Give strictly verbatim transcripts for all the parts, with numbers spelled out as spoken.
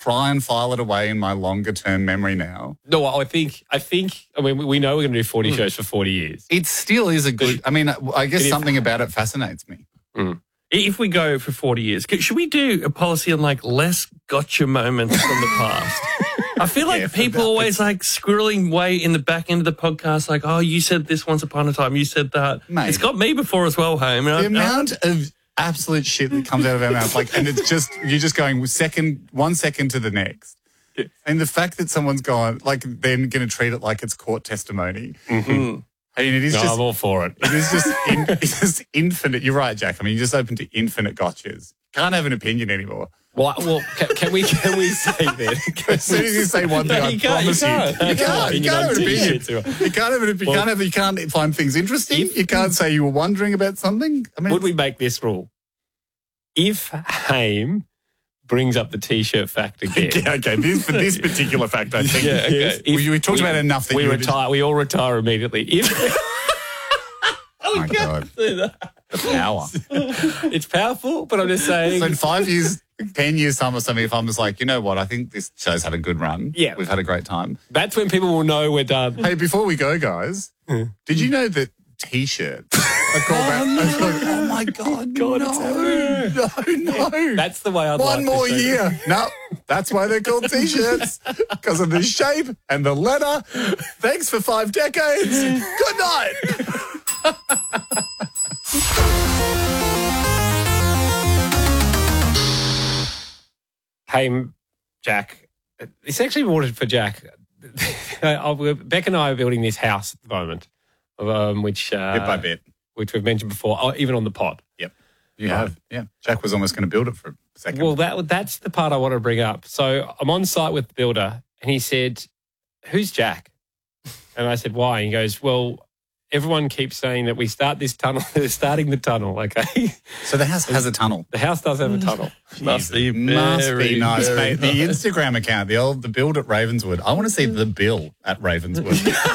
try and file it away in my longer term memory now. No, I think, I think, I mean, we know we're going to do forty mm. shows for forty years. It still is a good, I mean, I guess something if, about it fascinates me. Mm. If we go for forty years, should we do a policy on like less gotcha moments from the past? I feel like yeah, people always like squirreling way in the back end of the podcast, like, oh, you said this once upon a time, you said that. Mate, it's got me before as well, Haim. The I, amount I, of absolute shit that comes out of our mouth, like, and it's just, you're just going second, one second to the next. Yeah. And the fact that someone's gone, like, they're going to treat it like it's court testimony. Mm-hmm. I mean, it is no, just... I'm all for it. It is just, in, it's just infinite. You're right, Jack. I mean, you're just open to infinite gotchas. Can't have an opinion anymore. Well, well can, can we can we say that? As soon as you say one thing, no, I promise you, you can't. You can't, you can't have an opinion. You can't have an opinion. You can't have. You can't find things interesting. If, you can't say you were wondering about something. I mean, would we make this rule? If Haim brings up the T-shirt fact again, okay, okay. This for this particular fact, I think. Yeah, okay. Yes, we, we talked we, about it enough that we you retire. We all retire immediately. If oh my God, the power! It's powerful, but I'm just saying. So in five years. Ten years time or something, if I'm just like, you know what, I think this show's had a good run. Yeah. We've had a great time. That's when people will know we're done. Hey, before we go, guys, mm. did you know that T-shirts are called oh, that? No. Called, oh, my God, God no, no, no. That's the way I'd One like more to say year. it. No, that's why they're called T-shirts, because of the shape and the letter. Thanks for five decades. Good night. Hey, Jack, it's actually ordered for Jack. Beck and I are building this house at the moment, um, which uh, bit by bit, which we've mentioned before, even on the pod. Yep, you um, have. Yeah, Jack was almost going to build it for a second. Well, that that's the part I want to bring up. So I'm on site with the builder, and he said, "Who's Jack?" And I said, "Why?" And he goes, "Well, everyone keeps saying that we start this tunnel. They're starting the tunnel, okay?" So the house has a tunnel. The house does have a tunnel. Must be must very, be nice, very mate. The Instagram account, the old the build at Ravenswood. I want to see the bill at Ravenswood.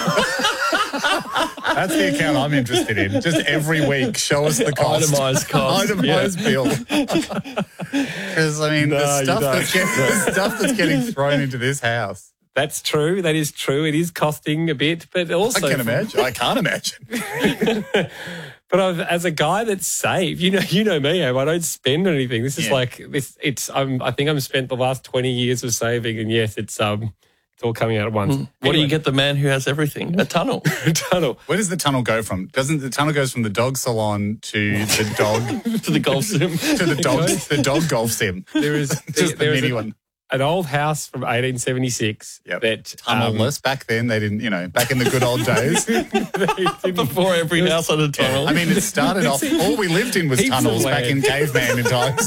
That's the account I'm interested in. Just every week, show us the cost. Itemised cost. Itemised yeah. bill. Because I mean, no, the stuff that's getting, the stuff that's getting thrown into this house. That's true. That is true. It is costing a bit, but also I can imagine. I can't imagine. But I've, as a guy that's saved, you know, you know me. I don't spend anything. This is yeah. like this. It's. I'm, I think I've spent the last twenty years of saving, and yes, it's um, it's all coming out at once. Mm. What anyway. do you get the man who has everything? A tunnel. A tunnel. Where does the tunnel go from? Doesn't the tunnel goes from the dog salon to the dog to the golf sim to the dog the dog golf sim? There is just there, the mini a, one. An old house from eighteen seventy-six yep. that tunnelless. Um, back then, they didn't, you know, back in the good old days. Before every was, house had a tunnel. Yeah. I mean, it started off, all we lived in was Heaps tunnels back in caveman times.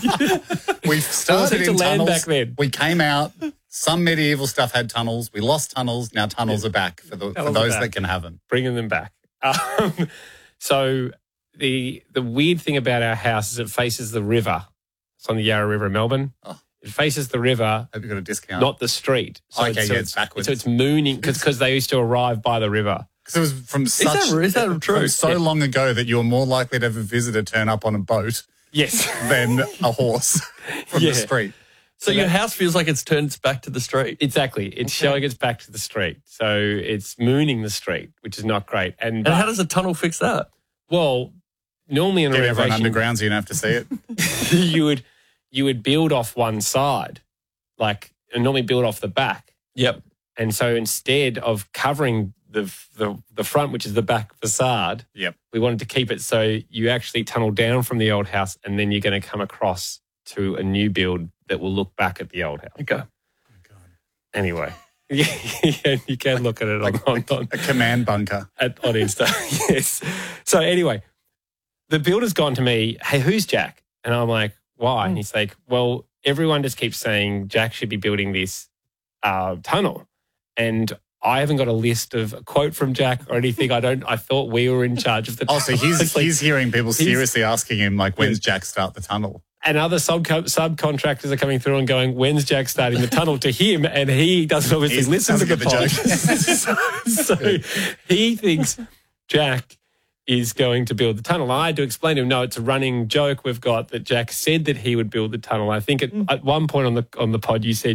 We started in tunnels. Back then. We came out. Some medieval stuff had tunnels. We lost tunnels. Now tunnels yeah. are back for, the, for those that can have them. Bringing them back. Um, so the the weird thing about our house is it faces the river. It's on the Yarra River in Melbourne. Oh. It faces the river. Hope you got a discount. Not the street. So okay, it's, yeah, so it's backwards. So it's mooning because they used to arrive by the river. Because it was from such is that, is that true? From so yeah. long ago that you were more likely to have a visitor turn up on a boat, yes, than a horse from yeah. the street. So, so your that, house feels like it's turned its back to the street. Exactly. It's okay. showing its back to the street. So it's mooning the street, which is not great. And, and but, how does a tunnel fix that? Well, normally in a Get renovation, everyone underground so you don't have to see it. you would you would build off one side. Like, and normally build off the back. Yep. And so instead of covering the, the the front, which is the back facade, yep. we wanted to keep it so you actually tunnel down from the old house and then you're going to come across to a new build that will look back at the old house. Okay. Oh, God. Anyway, yeah, you can look at it like, on, on, on a command bunker at, on Insta. Yes. So anyway, the builder's gone to me, hey, who's Jack? And I'm like, why? Mm. And he's like, well, everyone just keeps saying Jack should be building this uh, tunnel. And I haven't got a list of a quote from Jack or anything. I don't. I thought we were in charge of the tunnel. Oh, so he's, like, he's hearing people seriously asking him, like, when's Jack start the tunnel? And other sub subcontractors are coming through and going, when's Jack starting the tunnel to him? And he doesn't obviously he's, listen to the, the pod. so, so he thinks Jack is going to build the tunnel. I had to explain to him, no, it's a running joke we've got that Jack said that he would build the tunnel. I think at, at one point on the on the pod you said